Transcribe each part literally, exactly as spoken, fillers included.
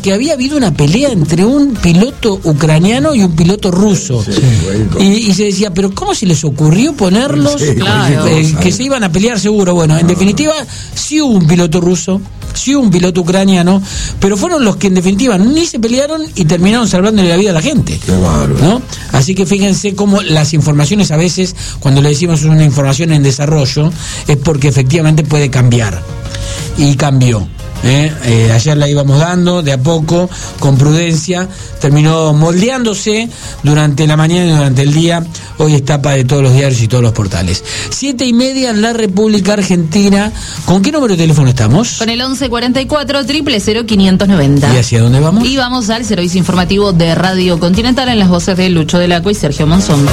que había habido una pelea entre un piloto ucraniano y un piloto ruso. Sí, y, y se decía, pero ¿cómo se les ocurrió ponerlos? Sí, claro, eh, que se iban a pelear seguro. Bueno, en definitiva, sí hubo un piloto ruso, sí hubo un piloto ucraniano, pero fueron los que en definitiva ni se pelearon y terminaron salvándole la vida a la gente. Qué bárbaro, ¿no? Así que fíjense cómo las informaciones a veces, cuando le decimos una información en desarrollo, es porque efectivamente puede cambiar. Y cambió. Eh, eh, ayer la íbamos dando de a poco, con prudencia, terminó moldeándose durante la mañana y durante el día. Hoy es tapa de todos los diarios y todos los portales. Siete y media en la República Argentina. ¿Con qué número de teléfono estamos? Con el once cuarenta y cuatro, cero cero cero, quinientos noventa. ¿Y hacia dónde vamos? Y vamos al servicio informativo de Radio Continental en las voces de Lucho Delacua y Sergio Monzón.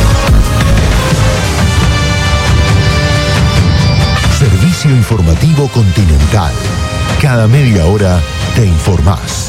Servicio informativo Continental. Cada media hora te informás.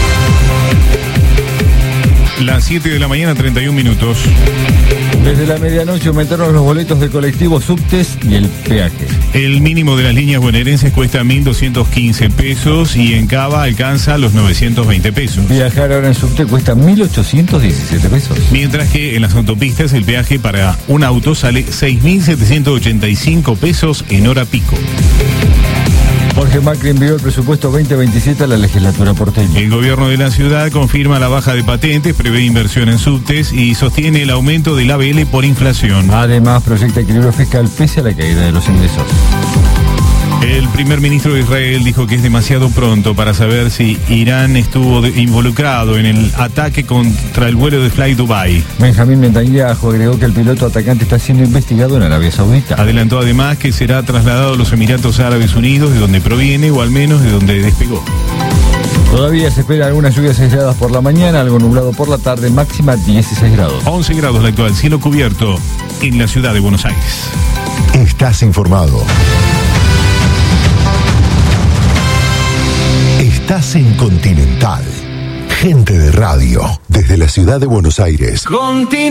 Las siete de la mañana, treinta y un minutos. Desde la medianoche aumentaron los boletos de colectivos, subtes y el peaje. El mínimo de las líneas bonaerenses cuesta mil doscientos quince pesos y en Cava alcanza los novecientos veinte pesos. Viajar ahora en subte cuesta mil ochocientos diecisiete pesos. Mientras que en las autopistas el peaje para un auto sale seis mil setecientos ochenta y cinco pesos en hora pico. Jorge Macri envió el presupuesto veinte veintisiete a la legislatura porteña. El gobierno de la ciudad confirma la baja de patentes, prevé inversión en subtes y sostiene el aumento del A B L por inflación. Además, proyecta equilibrio fiscal pese a la caída de los ingresos. El primer ministro de Israel dijo que es demasiado pronto para saber si Irán estuvo de, involucrado en el ataque contra el vuelo de Fly Dubai. Benjamín Netanyahu agregó que el piloto atacante está siendo investigado en Arabia Saudita. Adelantó además que será trasladado a los Emiratos Árabes Unidos, de donde proviene o al menos de donde despegó. Todavía se esperan algunas lluvias aisladas por la mañana, algo nublado por la tarde, máxima dieciséis grados. once grados la actual, cielo cubierto en la ciudad de Buenos Aires. Estás informado. Estás en Continental. Gente de radio, desde la ciudad de Buenos Aires. Continental.